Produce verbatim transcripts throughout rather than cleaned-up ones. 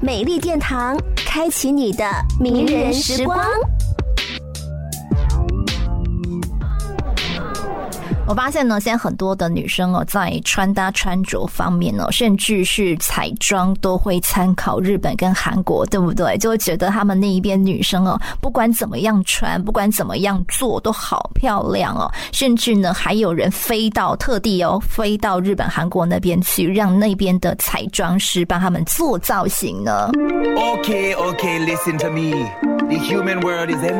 美丽殿堂，开启你的名人时光。 我发现呢，现在很多的女生哦，在穿搭穿着方面呢，甚至是彩妆都会参考日本跟韩国，对不对？就会觉得他们那一边女生哦，不管怎么样穿，不管怎么样做，都好漂亮哦。甚至呢，还有人飞到特地哦，飞到日本、韩国那边去，让那边的彩妆师帮他们做造型呢。 Okay, okay, listen to me. The human world is a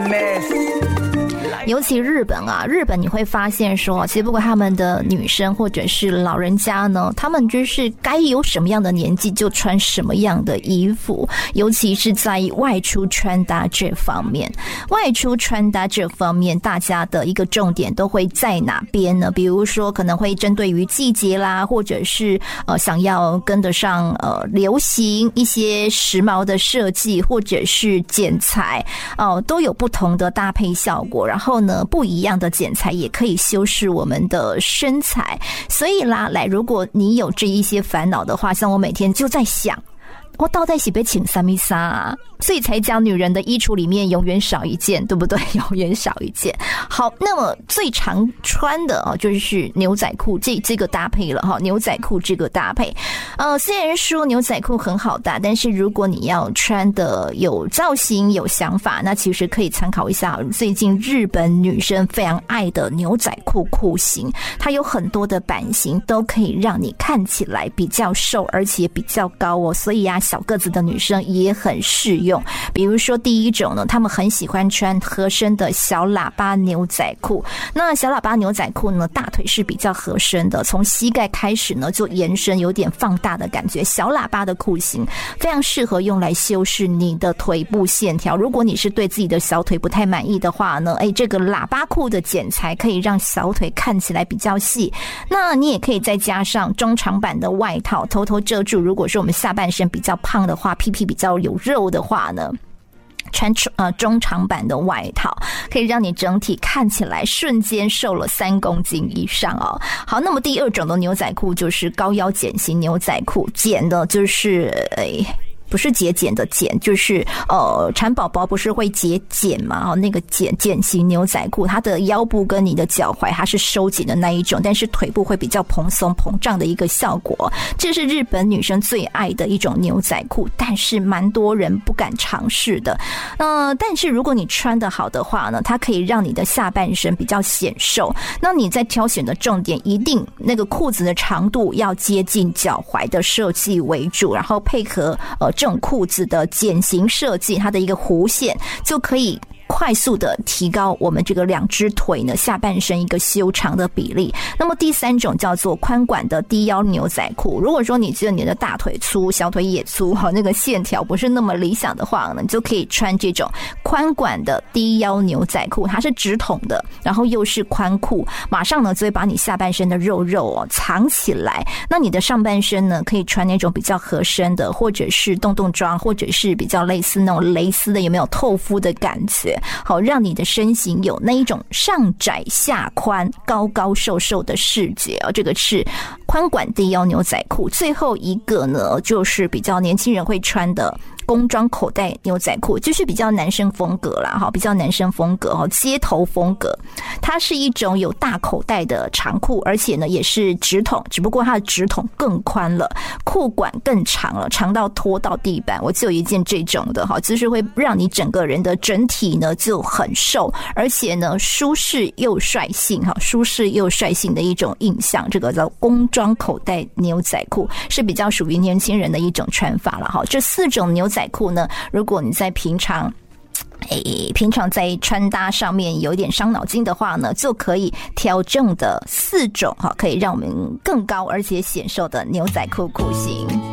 mess. 尤其日本啊，日本你会发现说，其实不管他们的女生或者是老人家呢，他们就是该有什么样的年纪就穿什么样的衣服，尤其是在外出穿搭这方面。外出穿搭这方面，大家的一个重点都会在哪边呢？比如说可能会针对于季节啦，或者是呃想要跟得上呃流行一些时髦的设计，或者是剪裁哦、呃，都有不同的搭配效果。然后呢，不一样的剪裁也可以修饰我们的身材。所以啦，来，如果你有这一些烦恼的话，像我每天就在想，我到底是被请三米三啊？所以才讲女人的衣橱里面永远少一件，对不对？永远少一件。好，那么最常穿的哦，就是牛仔裤这这个搭配了哈。牛仔裤这个搭配，呃，虽然说牛仔裤很好搭，但是如果你要穿的有造型、有想法，那其实可以参考一下最近日本女生非常爱的牛仔裤裤型。它有很多的版型，都可以让你看起来比较瘦，而且比较高哦。所以啊，小个子的女生也很适用。比如说第一种呢，她们很喜欢穿合身的小喇叭牛仔裤。那小喇叭牛仔裤呢，大腿是比较合身的，从膝盖开始呢就延伸，有点放大的感觉。小喇叭的裤型非常适合用来修饰你的腿部线条。如果你是对自己的小腿不太满意的话呢，哎，这个喇叭裤的剪裁可以让小腿看起来比较细。那你也可以再加上中长版的外套，偷偷遮住。如果说我们下半身比较胖的话，屁屁比较有肉的话呢，穿呃中长版的外套可以让你整体看起来瞬间瘦了三公斤以上哦。好，那么第二种的牛仔裤就是高腰茧型牛仔裤，茧的就是诶。不是节俭的俭，就是呃，产宝宝不是会节俭嘛？哦，那个茧茧型牛仔裤，它的腰部跟你的脚踝它是收紧的那一种，但是腿部会比较蓬松膨胀的一个效果。这是日本女生最爱的一种牛仔裤，但是蛮多人不敢尝试的。呃，但是如果你穿得好的话呢，它可以让你的下半身比较显瘦。那你在挑选的重点一定那个裤子的长度要接近脚踝的设计为主，然后配合呃。这种裤子的茧型设计，它的一个弧线就可以快速的提高我们这个两只腿呢下半身一个修长的比例。那么第三种叫做宽管的低腰牛仔裤。如果说你觉得你的大腿粗，小腿也粗，那个线条不是那么理想的话呢，你就可以穿这种宽管的低腰牛仔裤，它是直筒的，然后又是宽裤，马上呢就会把你下半身的肉肉哦藏起来。那你的上半身呢可以穿那种比较合身的，或者是洞洞装，或者是比较类似那种蕾丝的，有没有透肤的感觉？好，让你的身形有那一种上窄下宽、高高瘦瘦的视觉哦。这个是宽管低腰牛仔裤。最后一个呢，就是比较年轻人会穿的工装口袋牛仔裤，就是比较男生风格啦，哈，比较男生风格哈，街头风格。它是一种有大口袋的长裤，而且呢也是直筒，只不过它的直筒更宽了，裤管更长了，长到拖到地板。我就有一件这种的哈，就是会让你整个人的整体呢就很瘦，而且呢舒适又率性哈，舒适又率性的一种印象。这个叫工装口袋牛仔裤，是比较属于年轻人的一种穿法了哈。这四种牛仔裤呢，如果你在平常诶，平常在穿搭上面有点伤脑筋的话呢，就可以调整的四种哈，可以让我们更高而且显瘦的牛仔裤裤型。